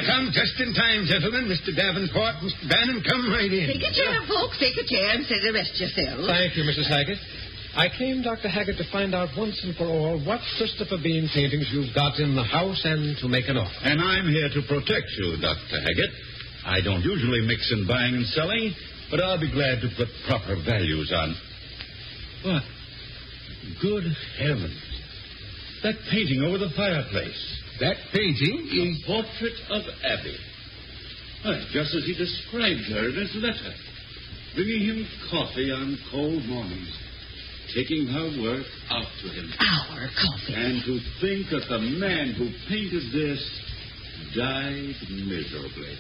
Come just in time, gentlemen. Mr. Davenport, Mr. Bannon, come right in. Take a chair, folks. Take a chair and sit and rest yourselves. Thank you, Mrs. Haggett. I came, Dr. Haggett, to find out once and for all what Christopher Bean paintings you've got in the house and to make an offer. And I'm here to protect you, Dr. Haggett. I don't usually mix in buying and selling, but I'll be glad to put proper values on. What? Good heavens. That painting over the fireplace. That painting The portrait of Abby. Why, just as he described her in his letter. Bringing him coffee on cold mornings. Taking her work out to him. Our coffee. And to think that the man who painted this died miserably.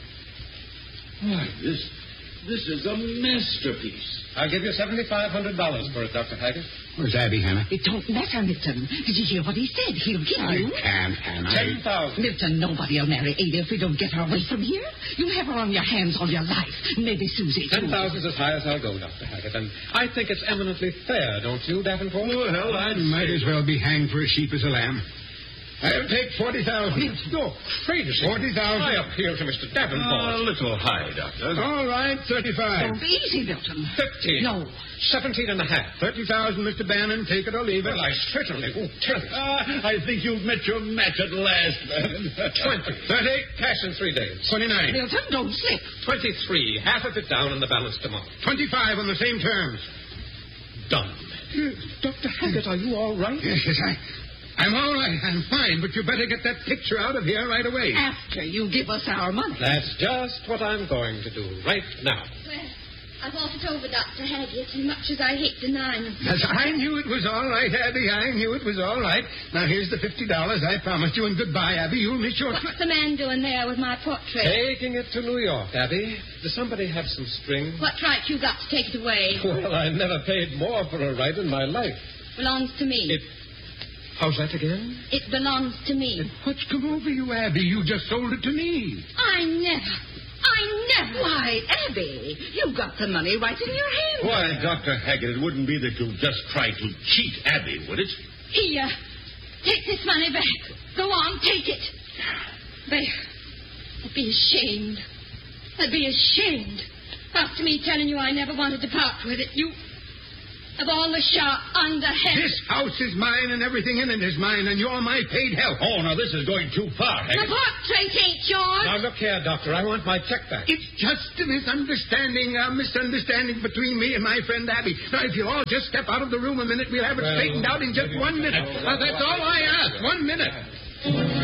Why, this is a masterpiece. I'll give you $7,500 for it, Dr. Haggett. Where's Abby, Hannah? It don't matter, Milton. Did you hear what he said? He'll give you... can't, Hannah. $10,000. Milton, nobody will marry Ada if we don't get her away from here. You'll have her on your hands all your life. Maybe Susie, too. 10,000 is as high as I'll go, Dr. Haggett, and I think it's eminently fair, don't you, Davenport? Well, I might as well be hanged for a sheep as a lamb. I'll take 40,000. You're crazy. 40,000. I appeal to Mr. Davenport. A little high, Doctor. All right, 35. Don't be easy, Milton. 50. No. 17 and a half. 30,000, Mr. Bannon. Take it or leave it. Well, I certainly won't tell you. I think you've met your match at last, man. 20. 30. Cash in 3 days. 29. Milton, don't slip. 23. Half of it down and the balance tomorrow. 25 on the same terms. Done. Dr. Haggett, are you all right? Yes, I'm all right. I'm fine, but you better get that picture out of here right away. After you give us our money. That's just what I'm going to do right now. Well, I thought it over, Dr. Haggett, as much as I hate denying it. Yes, I knew it was all right, Abby. I knew it was all right. Now, here's the $50 I promised you, and goodbye, Abby. You'll miss your... What's the man doing there with my portrait? Taking it to New York, Abby. Does somebody have some string? What right you got to take it away? Well, I never paid more for a right in my life. Belongs to me. How's that again? It belongs to me. What's come over you, Abby? You just sold it to me. I never. Why, Abby, you got the money right in your hand. Why, Dr. Haggett, it wouldn't be that you just tried to cheat Abby, would it? Here. Take this money back. Go on, take it. I'd be ashamed. I'd be ashamed. After me telling you I never wanted to part with it, you... Of all the sharp underhand... This house is mine and everything in it is mine, and you're my paid help. Oh, now this is going too far, The Haggett. portrait ain't yours. Now, look here, Doctor. I want my check back. It's just a misunderstanding between me and my friend Abby. Now, if you'll all just step out of the room a minute, we'll have it straightened out in just 1 minute. Now, that's all I ask. 1 minute.